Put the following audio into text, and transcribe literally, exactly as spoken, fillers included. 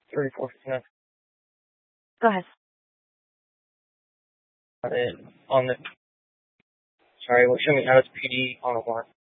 thirty-four fifty-nine. Go ahead. Got it on the, sorry, what show me how it's P D on the warrant.